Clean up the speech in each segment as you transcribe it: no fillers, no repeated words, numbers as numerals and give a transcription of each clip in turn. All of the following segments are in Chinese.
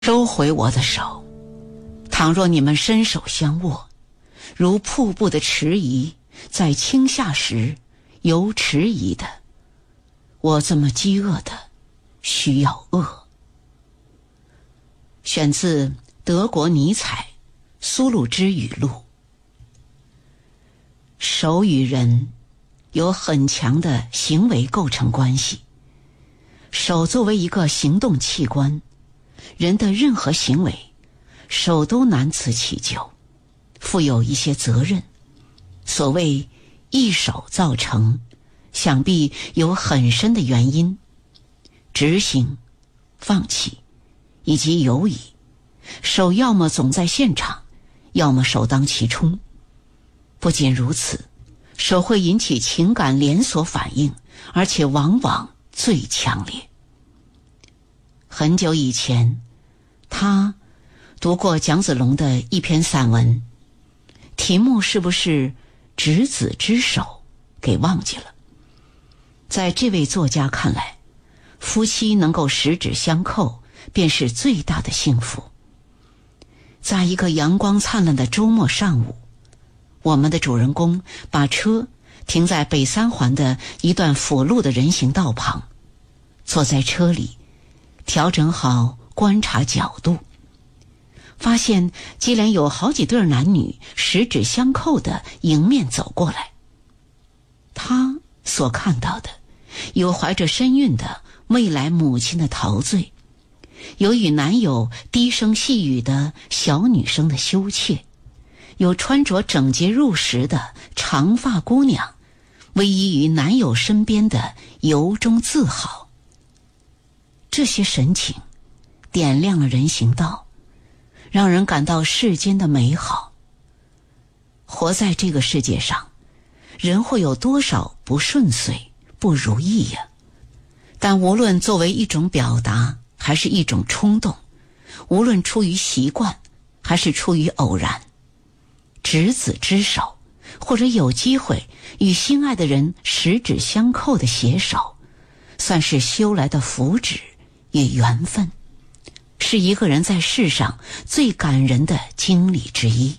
收回我的手，倘若你们伸手相握，如瀑布的迟疑，在倾下时犹迟疑的，我这么饥饿的需要饿。选自德国尼采苏鲁之语录。手与人有很强的行为构成关系，手作为一个行动器官，人的任何行为手都难辞其咎，负有一些责任。所谓一手造成，想必有很深的原因，执行、放弃以及犹疑，手要么总在现场，要么首当其冲。不仅如此，手会引起情感连锁反应，而且往往最强烈。很久以前，他读过蒋子龙的一篇散文，题目是不是执子之手给忘记了。在这位作家看来，夫妻能够十指相扣便是最大的幸福。在一个阳光灿烂的周末上午，我们的主人公把车停在北三环的一段辅路的人行道旁，坐在车里调整好观察角度，发现接连有好几对男女十指相扣地迎面走过来。他所看到的有怀着身孕的未来母亲的陶醉，有与男友低声细语的小女生的羞怯，有穿着整洁入时的长发姑娘偎依于男友身边的由衷自豪。这些神情点亮了人行道，让人感到世间的美好。活在这个世界上，人会有多少不顺遂、不如意呀？但无论作为一种表达还是一种冲动，无论出于习惯还是出于偶然，执子之手，或者有机会与心爱的人十指相扣的携手，算是修来的福祉与缘分，是一个人在世上最感人的经历之一。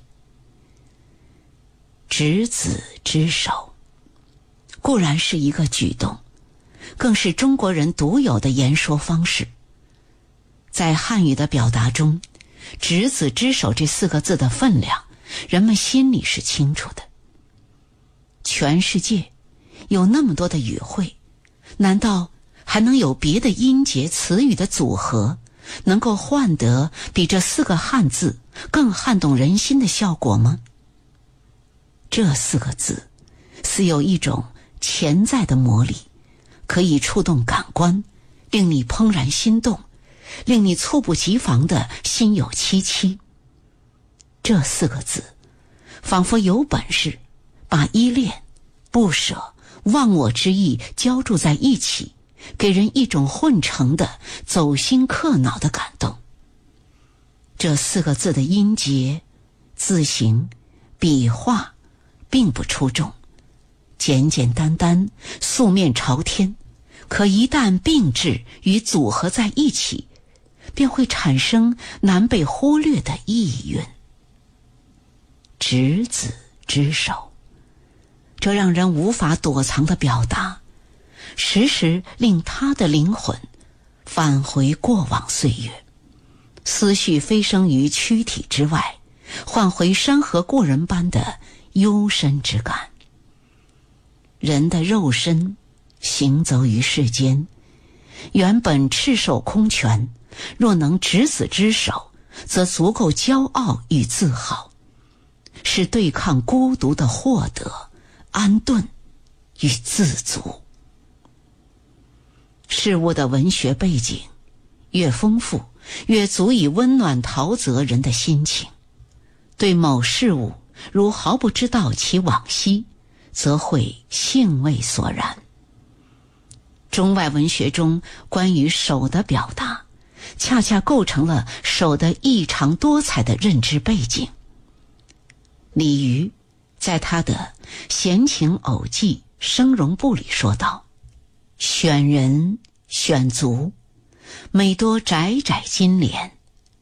执子之手固然是一个举动，更是中国人独有的言说方式。在汉语的表达中，执子之手这四个字的分量，人们心里是清楚的。全世界有那么多的语汇，难道还能有别的音节词语的组合，能够换得比这四个汉字更撼动人心的效果吗？这四个字似有一种潜在的魔力，可以触动感官，令你怦然心动，令你猝不及防的心有戚戚。这四个字仿佛有本事把依恋、不舍、忘我之意交筑在一起，给人一种混成的走心刻脑的感动。这四个字的音节、字形、笔画并不出众，简简单单，素面朝天，可一旦并置与组合在一起，便会产生难被忽略的意蕴。执子之手，这让人无法躲藏的表达，时时令他的灵魂返回过往岁月，思绪飞升于躯体之外，换回山河故人般的幽深之感。人的肉身行走于世间，原本赤手空拳，若能执子之手，则足够骄傲与自豪，是对抗孤独的获得、安顿与自足。事物的文学背景越丰富，越足以温暖陶泽人的心情。对某事物如毫不知道其往昔，则会兴味索然。中外文学中关于手的表达，恰恰构成了手的异常多彩的认知背景。李渔在他的《闲情偶记生容部》里说道：选人选足，每多窄窄金莲，